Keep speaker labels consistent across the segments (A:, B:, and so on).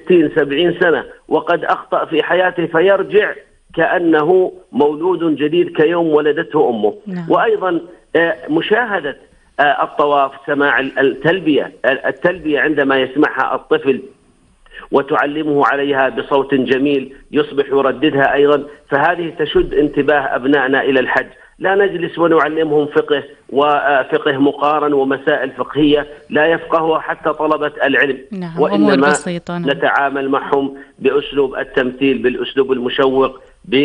A: 60-70 سنة وقد أخطأ في حياته فيرجع كأنه مولود جديد كيوم ولدته أمه. وأيضا مشاهدة الطواف، سماع التلبية عندما يسمعها الطفل وتعلمه عليها بصوت جميل يصبح يرددها أيضا، فهذه تشد انتباه أبنائنا إلى الحج. لا نجلس ونعلمهم فقه وفقه مقارن ومسائل فقهية لا يفقهها حتى طلبة العلم، وإنما نتعامل معهم بأسلوب التمثيل، بالأسلوب المشوق،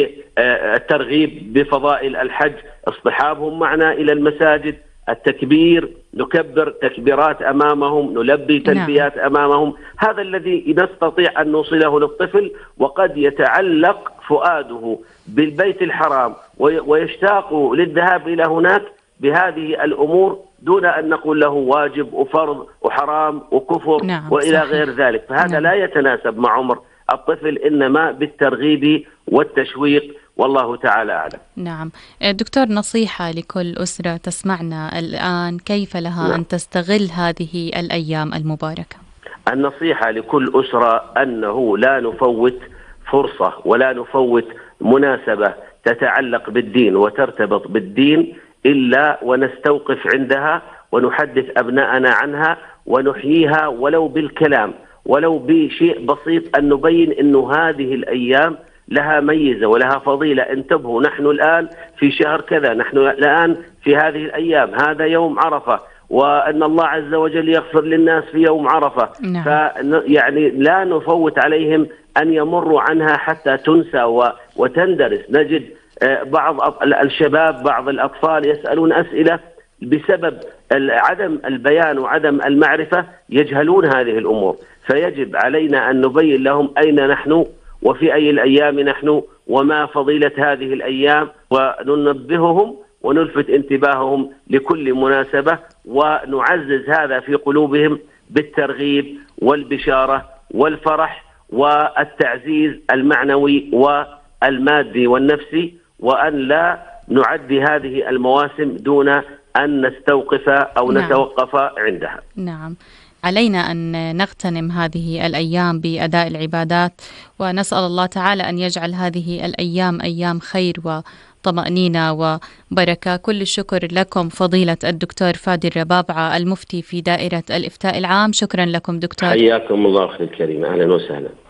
A: بالترغيب بفضائل الحج، اصطحابهم معنا إلى المساجد، التكبير، نكبر تكبيرات أمامهم، نلبي تلبيات أمامهم. هذا الذي نستطيع أن نوصله للطفل، وقد يتعلق فؤاده بالبيت الحرام ويشتاق للذهاب إلى هناك بهذه الأمور دون أن نقول له واجب وفرض وحرام وكفر وإلى غير ذلك. فهذا لا يتناسب مع عمر الطفل، إنما بالترغيب والتشويق، والله تعالى أعلم.
B: نعم دكتور، نصيحة لكل أسرة تسمعنا الآن كيف لها أن تستغل هذه الأيام المباركة؟
A: النصيحة لكل أسرة أنه لا نفوت فرصة ولا نفوت مناسبة تتعلق بالدين وترتبط بالدين إلا ونستوقف عندها ونحدث أبناءنا عنها ونحييها ولو بالكلام، ولو بشيء بسيط، أن نبين أنه هذه الأيام لها ميزة ولها فضيلة. انتبهوا، نحن الآن في شهر كذا، نحن الآن في هذه الأيام، هذا يوم عرفة، وأن الله عز وجل يغفر للناس في يوم عرفة. يعني لا نفوت عليهم أن يمروا عنها حتى تنسى وتندرس. نجد بعض الشباب، بعض الأطفال يسألون أسئلة بسبب عدم البيان وعدم المعرفة، يجهلون هذه الأمور. فيجب علينا أن نبين لهم أين نحن وفي أي الأيام نحن وما فضيلة هذه الأيام، وننبههم ونلفت انتباههم لكل مناسبة، ونعزز هذا في قلوبهم بالترغيب والبشارة والفرح والتعزيز المعنوي والمادي والنفسي، وأن لا نعدي هذه المواسم دون أن نستوقف أو نتوقف عندها.
B: نعم، علينا أن نغتنم هذه الأيام بأداء العبادات، ونسأل الله تعالى أن يجعل هذه الأيام أيام خير وطمأنينة وبركة. كل الشكر لكم فضيلة الدكتور فادي الربابعة، المفتي في دائرة الإفتاء العام. شكرا لكم دكتور.
A: حياكم الله أخي الكريم، أهلا وسهلا.